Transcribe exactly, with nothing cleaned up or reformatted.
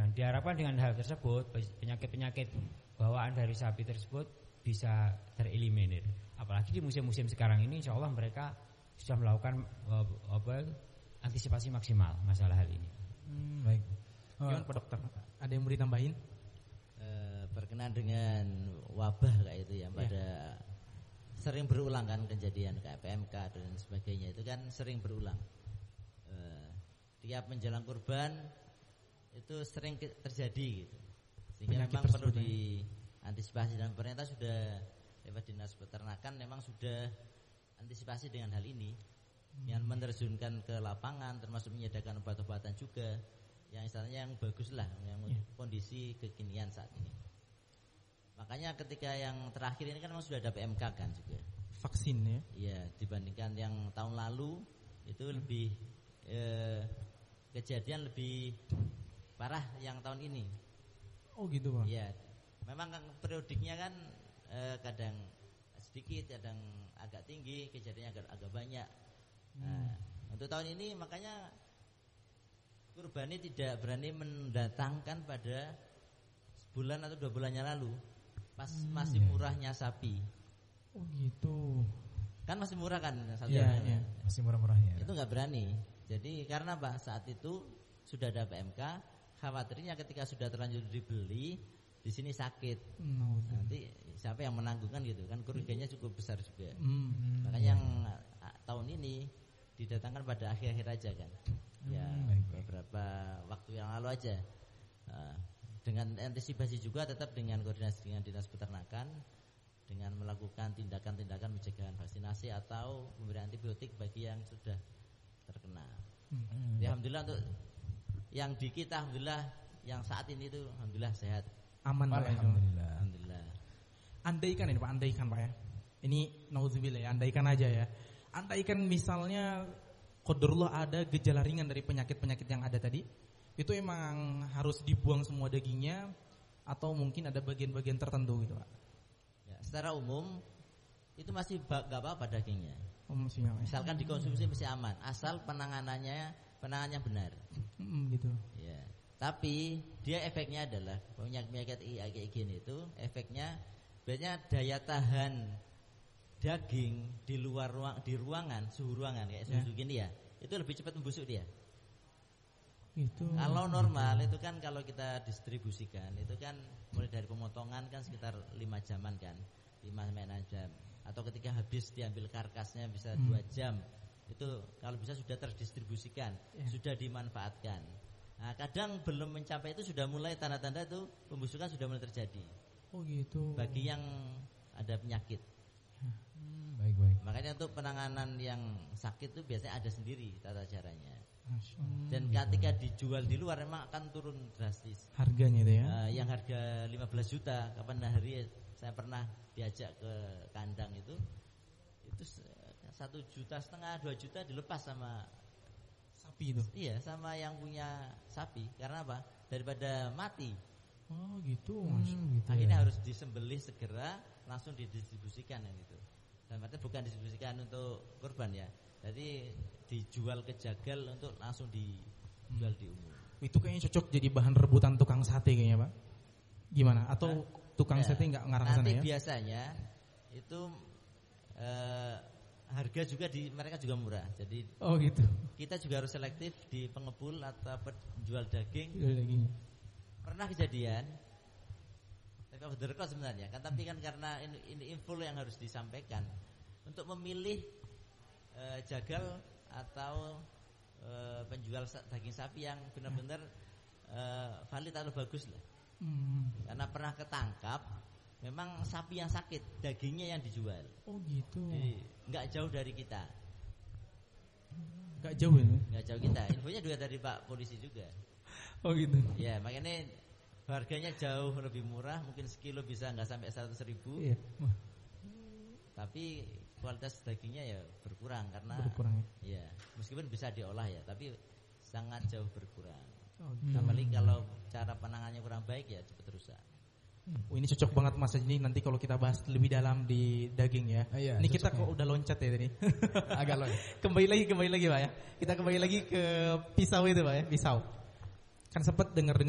Nah, diharapkan dengan hal tersebut penyakit-penyakit bawaan dari sapi tersebut bisa tereliminir. Apalagi di musim-musim sekarang ini insya Allah mereka sudah melakukan uh, apa, antisipasi maksimal masalah hal ini. Hmm, baik. Gimana Pak Dokter? Ada yang mau ditambahin? E, berkenaan dengan wabah kayak itu ya, pada ya. Sering berulang kan kejadian kayak P M K dan sebagainya itu kan sering berulang. E, tiap menjelang kurban itu sering terjadi gitu. Sehingga penyakit memang perlu diantisipasi dan pemerintah sudah lewat dinas peternakan memang sudah antisipasi dengan hal ini, hmm. yang menerjunkan ke lapangan termasuk menyediakan obat-obatan juga yang istilahnya yang bagus lah, yang yeah. kondisi kekinian saat ini. Makanya ketika yang terakhir ini kan memang sudah ada P M K kan juga vaksin ya. Iya, dibandingkan yang tahun lalu itu hmm. lebih eh, kejadian lebih parah yang tahun ini. Oh gitu Pak. Iya, memang periodiknya kan eh, kadang sedikit, kadang agak tinggi, kejadiannya agak, agak banyak. Hmm. Nah, untuk tahun ini makanya Kurbani tidak berani mendatangkan pada sebulan atau dua bulannya lalu, pas hmm, masih ya. murahnya sapi. Oh gitu. Kan masih murah kan satu ya, ya. Masih murah-murahnya. Itu nggak berani. Jadi karena bah saat itu sudah ada P M K, khawatirnya ketika sudah terlanjur dibeli di sini sakit, no, nanti siapa yang menanggungkan gitu kan, kerugiannya cukup besar juga. Hmm, Makanya hmm, yang ya. tahun ini didatangkan pada akhir-akhir aja kan, hmm, ya baik. beberapa waktu yang lalu aja. Nah, dengan antisipasi juga tetap dengan koordinasi dengan dinas peternakan, dengan melakukan tindakan-tindakan pencegahan vaksinasi atau pemberian antibiotik bagi yang sudah terkena. Hmm, ya, alhamdulillah untuk yang di kita, alhamdulillah yang saat ini itu alhamdulillah sehat. Aman Pak. Alhamdulillah. Alhamdulillah. Andaikan ini Pak, andaikan Pak ya. Ini nauzubillah ya, andaikan aja ya. Andaikan misalnya qadarullah ada gejala ringan dari penyakit-penyakit yang ada tadi, itu emang harus dibuang semua dagingnya atau mungkin ada bagian-bagian tertentu gitu Pak? Ya, secara umum itu masih enggak apa-apa dagingnya. Oh, masih aman. Misalkan dikonsumsi masih aman, asal penanganannya penanganannya benar. Hmm, gitu. Ya. Tapi dia efeknya adalah penyakit-penyakit kayak gini itu efeknya biasanya daya tahan daging di luar ruang, di ruangan, suhu ruangan kayak suhu ya. gini ya, itu lebih cepat membusuk dia. Itu. Kalau normal itu kan kalau kita distribusikan itu kan mulai dari pemotongan kan sekitar lima jaman kan, lima sampai enam jam. Atau ketika habis diambil karkasnya bisa hmm. dua jam. Itu kalau bisa sudah terdistribusikan, ya. sudah dimanfaatkan. Nah, kadang belum mencapai itu sudah mulai tanda-tanda itu pembusukan sudah mulai terjadi. Oh gitu. Bagi yang ada penyakit. Hmm, baik baik. Makanya untuk penanganan yang sakit itu biasanya ada sendiri tata caranya. Hmm, Dan gitu. ketika dijual di luar memang akan turun drastis. Harganya itu ya. Uh, yang harga lima belas juta, kapan hari saya pernah diajak ke kandang itu, itu satu juta setengah, dua juta dilepas sama sapi itu. Iya, sama yang punya sapi. Karena apa? Daripada mati. Oh gitu. Hmm, gitu akhirnya ya. Harus disembelih segera, langsung didistribusikan yang itu. Dan artinya bukan distribusikan untuk kurban ya. Jadi dijual ke jagal untuk langsung dijual hmm. di umum. Itu kayaknya cocok jadi bahan rebutan tukang sate kayaknya Pak. Gimana? Atau nah, tukang ya, sate nggak ngarang sana ya? Nanti biasanya itu eh, harga juga di mereka juga murah. Jadi oh gitu. Kita juga harus selektif di pengepul atau penjual daging. Jual daging. Pernah kejadian, tapi off the record sebenarnya kan, tapi kan karena ini, ini info yang harus disampaikan untuk memilih e, jagal atau e, penjual daging sapi yang benar-benar e, valid atau bagus lah. Hmm. Karena pernah ketangkap, memang sapi yang sakit, dagingnya yang dijual. Oh gitu. Jadi nggak jauh dari kita. Nggak jauh ya? Nggak jauh kita. Infonya juga dari Pak Polisi juga. Oh gitu. Ya makanya harganya jauh lebih murah, mungkin sekilo bisa nggak sampai seratus ribu. Iya. Tapi kualitas dagingnya ya berkurang karena berkurang. Ya meskipun bisa diolah ya, tapi sangat jauh berkurang. Oh, gitu. Apalagi kalau cara penanganannya kurang baik ya cepat rusak. Oh, ini cocok banget Mas ini nanti kalau kita bahas lebih dalam di daging ya. Ah, iya, ini kita kok udah loncat ya tadi. Agak loncat. Kembali lagi kembali lagi Pak ya. Kita kembali lagi ke pisau itu Pak ya, pisau. Kan sempat dengar-dengar